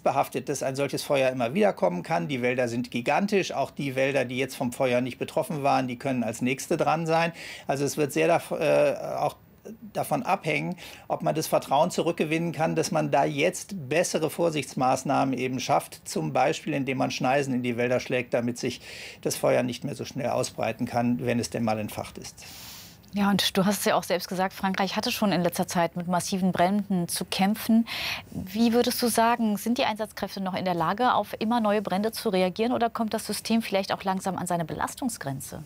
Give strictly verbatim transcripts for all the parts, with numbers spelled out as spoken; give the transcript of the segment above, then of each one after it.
angstbehaftet, dass ein solches Feuer immer wieder kommen kann. Die Wälder sind gigantisch. Auch die Wälder, die jetzt vom Feuer nicht betroffen waren, die können als nächste dran sein. Also es wird sehr äh, auch davon abhängen, ob man das Vertrauen zurückgewinnen kann, dass man da jetzt bessere Vorsichtsmaßnahmen eben schafft, zum Beispiel indem man Schneisen in die Wälder schlägt, damit sich das Feuer nicht mehr so schnell ausbreiten kann, wenn es denn mal entfacht ist. Ja, und du hast es ja auch selbst gesagt, Frankreich hatte schon in letzter Zeit mit massiven Bränden zu kämpfen. Wie würdest du sagen, sind die Einsatzkräfte noch in der Lage, auf immer neue Brände zu reagieren, oder kommt das System vielleicht auch langsam an seine Belastungsgrenze?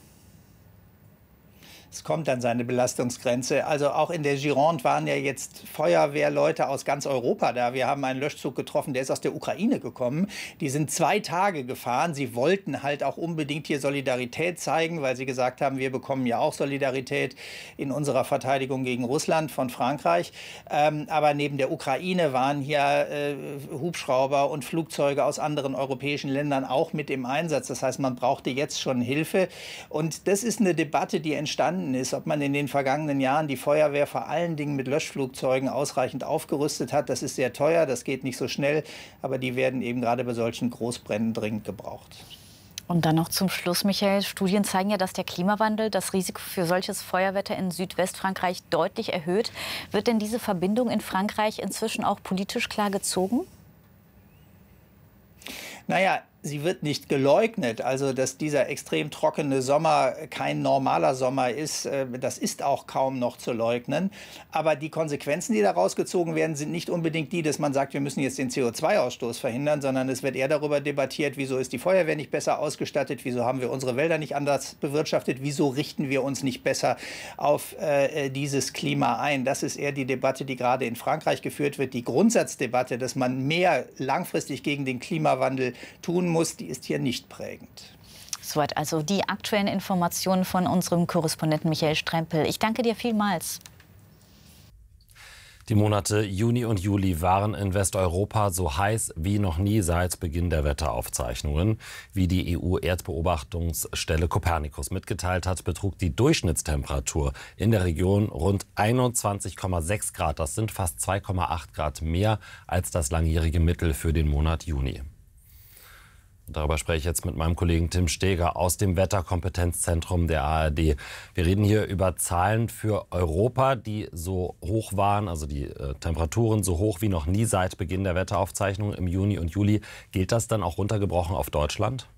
Es kommt an seine Belastungsgrenze. Also auch in der Gironde waren ja jetzt Feuerwehrleute aus ganz Europa da. Wir haben einen Löschzug getroffen, der ist aus der Ukraine gekommen. Die sind zwei Tage gefahren. Sie wollten halt auch unbedingt hier Solidarität zeigen, weil sie gesagt haben, wir bekommen ja auch Solidarität in unserer Verteidigung gegen Russland von Frankreich. Ähm, aber neben der Ukraine waren hier äh, Hubschrauber und Flugzeuge aus anderen europäischen Ländern auch mit im Einsatz. Das heißt, man brauchte jetzt schon Hilfe. Und das ist eine Debatte, die entstanden ist, ob man in den vergangenen Jahren die Feuerwehr vor allen Dingen mit Löschflugzeugen ausreichend aufgerüstet hat. Das ist sehr teuer, das geht nicht so schnell, aber die werden eben gerade bei solchen Großbränden dringend gebraucht. Und dann noch zum Schluss, Michael. Studien zeigen ja, dass der Klimawandel das Risiko für solches Feuerwetter in Südwestfrankreich deutlich erhöht. Wird denn diese Verbindung in Frankreich inzwischen auch politisch klar gezogen? Naja, sie wird nicht geleugnet. Also, dass dieser extrem trockene Sommer kein normaler Sommer ist, das ist auch kaum noch zu leugnen. Aber die Konsequenzen, die daraus gezogen werden, sind nicht unbedingt die, dass man sagt, wir müssen jetzt den C O zwei Ausstoß verhindern, sondern es wird eher darüber debattiert, wieso ist die Feuerwehr nicht besser ausgestattet, wieso haben wir unsere Wälder nicht anders bewirtschaftet, wieso richten wir uns nicht besser auf äh, dieses Klima ein. Das ist eher die Debatte, die gerade in Frankreich geführt wird. Die Grundsatzdebatte, dass man mehr langfristig gegen den Klimawandel tun muss, die ist hier nicht prägend. Soweit also die aktuellen Informationen von unserem Korrespondenten Michael Strempel. Ich danke dir vielmals. Die Monate Juni und Juli waren in Westeuropa so heiß wie noch nie seit Beginn der Wetteraufzeichnungen. Wie die E U-Erdbeobachtungsstelle Copernicus mitgeteilt hat, betrug die Durchschnittstemperatur in der Region rund einundzwanzig Komma sechs Grad. Das sind fast zwei Komma acht Grad mehr als das langjährige Mittel für den Monat Juni. Darüber spreche ich jetzt mit meinem Kollegen Tim Steger aus dem Wetterkompetenzzentrum der A R D. Wir reden hier über Zahlen für Europa, die so hoch waren, also die äh, Temperaturen so hoch wie noch nie seit Beginn der Wetteraufzeichnungen im Juni und Juli. Gilt das dann auch runtergebrochen auf Deutschland?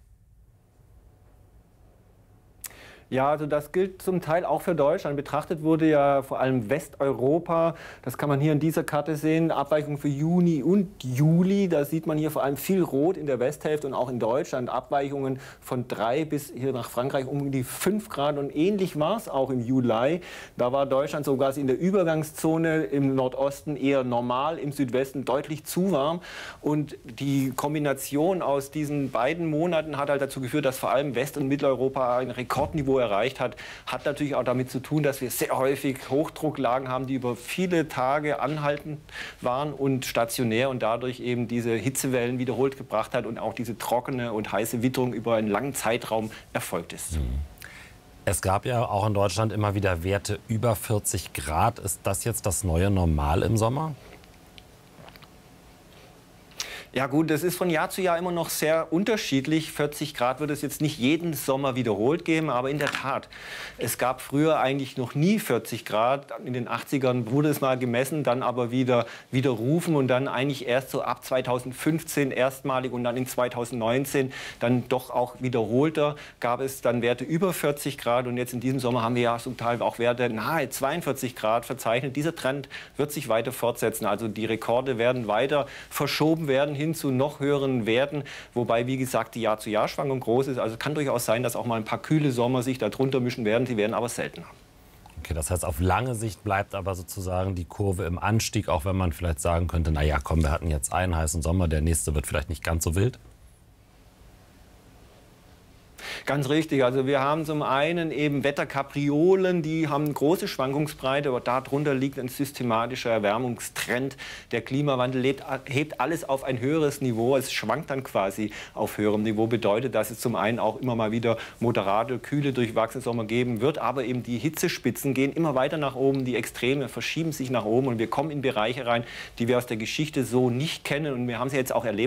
Ja, also das gilt zum Teil auch für Deutschland. Betrachtet wurde ja vor allem Westeuropa. Das kann man hier in dieser Karte sehen. Abweichungen für Juni und Juli. Da sieht man hier vor allem viel Rot in der Westhälfte und auch in Deutschland. Abweichungen von drei bis hier nach Frankreich um die fünf Grad. Und ähnlich war es auch im Juli. Da war Deutschland sogar in der Übergangszone im Nordosten eher normal, im Südwesten deutlich zu warm. Und die Kombination aus diesen beiden Monaten hat halt dazu geführt, dass vor allem West- und Mitteleuropa ein Rekordniveau erreicht hat, hat natürlich auch damit zu tun, dass wir sehr häufig Hochdrucklagen haben, die über viele Tage anhaltend waren und stationär und dadurch eben diese Hitzewellen wiederholt gebracht hat und auch diese trockene und heiße Witterung über einen langen Zeitraum erfolgt ist. Es gab ja auch in Deutschland immer wieder Werte über vierzig Grad. Ist das jetzt das neue Normal im Sommer? Ja gut, das ist von Jahr zu Jahr immer noch sehr unterschiedlich. vierzig Grad wird es jetzt nicht jeden Sommer wiederholt geben, aber in der Tat, es gab früher eigentlich noch nie vierzig Grad. In den achtzigern wurde es mal gemessen, dann aber wieder widerrufen und dann eigentlich erst so ab zweitausendfünfzehn erstmalig und dann in zweitausendneunzehn dann doch auch wiederholter gab es dann Werte über vierzig Grad und jetzt in diesem Sommer haben wir ja zum Teil auch Werte nahe zweiundvierzig Grad verzeichnet. Dieser Trend wird sich weiter fortsetzen, also die Rekorde werden weiter verschoben werden hin zu noch höheren Werten, wobei, wie gesagt, die Jahr-zu-Jahr-Schwankung groß ist. Also es kann durchaus sein, dass auch mal ein paar kühle Sommer sich darunter mischen werden. Sie werden aber seltener. Okay, das heißt, auf lange Sicht bleibt aber sozusagen die Kurve im Anstieg, auch wenn man vielleicht sagen könnte, na ja, komm, wir hatten jetzt einen heißen Sommer, der nächste wird vielleicht nicht ganz so wild. Ganz richtig. Also wir haben zum einen eben Wetterkapriolen, die haben große Schwankungsbreite, aber darunter liegt ein systematischer Erwärmungstrend. Der Klimawandel lebt, hebt alles auf ein höheres Niveau. Es schwankt dann quasi auf höherem Niveau. Bedeutet, dass es zum einen auch immer mal wieder moderate, kühle, durchwachsene Sommer geben wird. Aber eben die Hitzespitzen gehen immer weiter nach oben. Die Extreme verschieben sich nach oben und wir kommen in Bereiche rein, die wir aus der Geschichte so nicht kennen. Und wir haben sie jetzt auch erlebt.